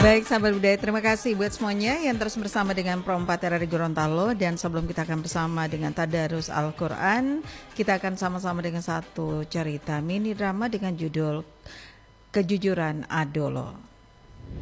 Baik sahabat budaya, terima kasih buat semuanya yang terus bersama dengan Pro 4 RRI Gorontalo. Dan sebelum kita akan bersama dengan Tadarus Al-Quran, kita akan sama-sama dengan satu cerita mini drama dengan judul Kejujuran Adolo.